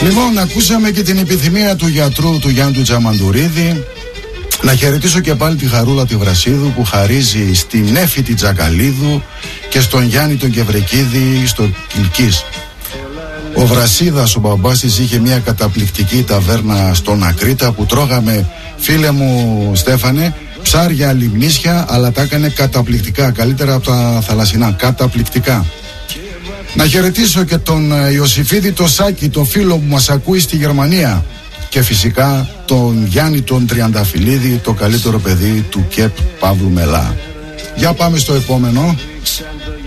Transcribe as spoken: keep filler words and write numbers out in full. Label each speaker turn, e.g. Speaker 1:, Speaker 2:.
Speaker 1: Λοιπόν, ακούσαμε και την επιθυμία του γιατρού του Γιάννη του Τζαμαντουρίδη. Να χαιρετήσω και πάλι τη Χαρούλα τη Βρασίδου που χαρίζει στην Έφη τη Τζακαλίδου και στον Γιάννη τον Κευρεκίδη στο Κιλκής. Ο Βρασίδας, ο μπαμπάς της, είχε μια καταπληκτική ταβέρνα στον Ακρίτα που τρώγαμε, φίλε μου Στέφανε, ψάρια, λιμνίσια, αλλά τα έκανε καταπληκτικά, καλύτερα από τα θαλασσινά, καταπληκτικά. Να χαιρετήσω και τον Ιωσήφιδη το Σάκη, το φίλο που μας ακούει στη Γερμανία, και φυσικά τον Γιάννη τον Τριανταφυλλίδη, το καλύτερο παιδί του ΚΕΠ Παύλου Μελά. Για πάμε στο επόμενο.